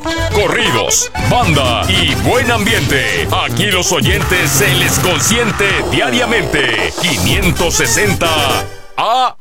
corridos, banda y buen ambiente. Aquí los oyentes se les consiente diariamente. 560 AM.